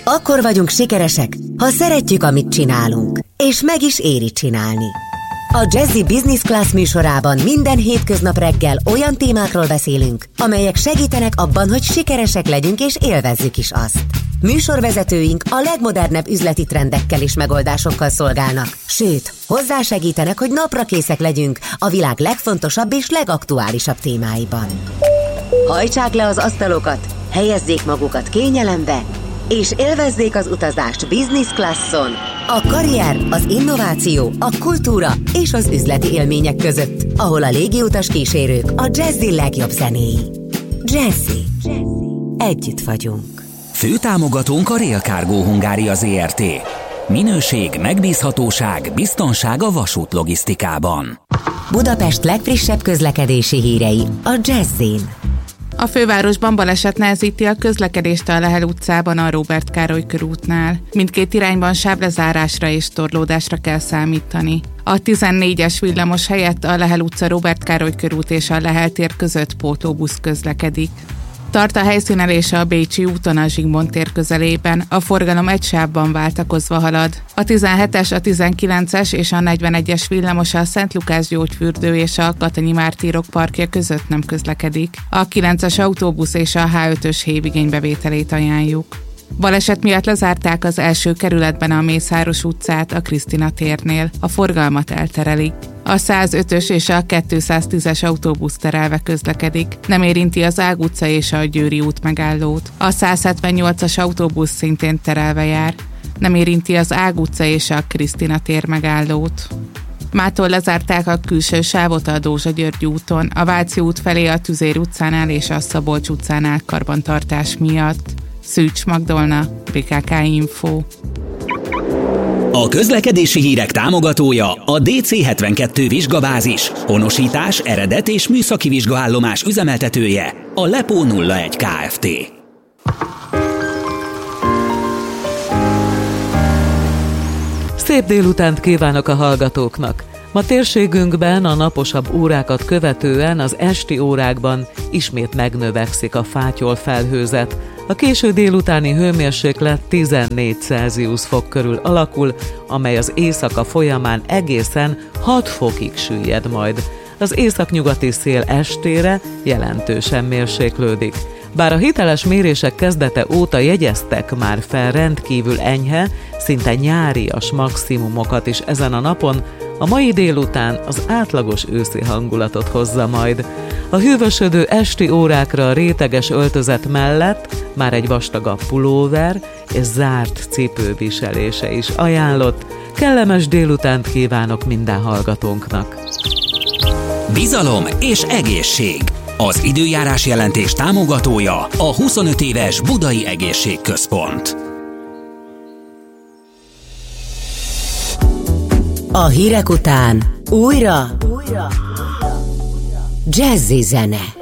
Akkor vagyunk sikeresek, ha szeretjük, amit csinálunk, és meg is éri csinálni. A Jazzy Business Class műsorában minden hétköznap reggel olyan témákról beszélünk, amelyek segítenek abban, hogy sikeresek legyünk és élvezzük is azt. Műsorvezetőink a legmodernebb üzleti trendekkel és megoldásokkal szolgálnak, sőt, hozzásegítenek, hogy naprakészek legyünk a világ legfontosabb és legaktuálisabb témáiban. Hajtsák le az asztalokat, helyezzék magukat kényelembe, és élvezzék az utazást business classon, a karrier, az innováció, a kultúra és az üzleti élmények között, ahol a légiutas kísérők a Jazzy legjobb zenéi. Jazzy. Együtt vagyunk. Főtámogatónk a Rail Cargo Hungária Zrt. Minőség, megbízhatóság, biztonság a vasútlogisztikában. Budapest legfrissebb közlekedési hírei a Jazzyn. A fővárosban baleset nehezíti a közlekedést a Lehel utcában a Róbert Károly körútnál. Mindkét irányban sávlezárásra és torlódásra kell számítani. A 14-es villamos helyett a Lehel utca Róbert Károly körút és a Lehel tér között pótlóbusz közlekedik. Tart a helyszínelése a Bécsi úton a Zsigmond tér közelében, a forgalom egy sávban váltakozva halad. A 17-es, a 19-es és a 41-es villamos a Szent Lukács gyógyfürdő és a Katonyi Mártírok parkja között nem közlekedik. A 9-es autóbusz és a H5-ös hévigénybevételét ajánljuk. Baleset miatt lezárták az első kerületben a Mészáros utcát a Krisztina térnél, a forgalmat elterelik. A 105-ös és a 210-es autóbusz terelve közlekedik, nem érinti az Ág utca és a Győri út megállót. A 178-as autóbusz szintén terelve jár, nem érinti az Ág utca és a Krisztina tér megállót. Mától lezárták a külső sávot a Dózsa-György úton, a Váci út felé a Tüzér utcánál és a Szabolcs utcánál karbantartás miatt. Szűcs Magdolna, BKK Info. A közlekedési hírek támogatója a DC72 vizsgabázis, honosítás, eredet és műszaki vizsgaállomás üzemeltetője, a Lepó 01 Kft. Szép délutánt kívánok a hallgatóknak! Ma térségünkben a naposabb órákat követően az esti órákban ismét megnövekszik a fátyol felhőzet. A késő délutáni hőmérséklet 14 Celsius fok körül alakul, amely az éjszaka folyamán egészen 6 fokig süllyed majd. Az északnyugati szél estére jelentősen mérséklődik. Bár a hiteles mérések kezdete óta jegyeztek már fel rendkívül enyhe, szinte nyárias maximumokat is ezen a napon, a mai délután az átlagos őszi hangulatot hozza majd. A hűvösödő esti órákra a réteges öltözet mellett már egy vastagabb pulóver és zárt cipő viselése is ajánlott. Kellemes délutánt kívánok minden hallgatónknak! Bizalom és egészség. Az időjárás jelentés támogatója a 25 éves Budai Egészségközpont. A hírek után újra Jazzy zene.